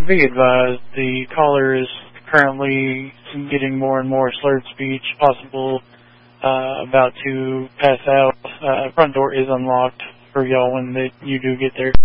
Be advised, the caller is currently getting more and more slurred speech, possible about to pass out. Front door is unlocked for y'all when you do get there.